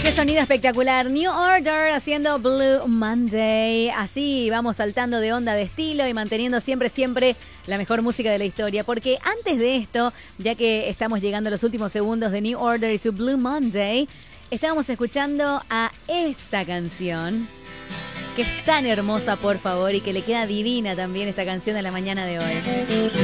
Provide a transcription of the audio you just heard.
Qué sonido espectacular. New Order haciendo Blue Monday. Así vamos saltando de onda, de estilo y manteniendo siempre la mejor música de la historia. Porque antes de esto, ya que estamos llegando a los últimos segundos de New Order y su Blue Monday, estábamos escuchando a esta canción, que es tan hermosa, por favor, y que le queda divina también esta canción a la mañana de hoy.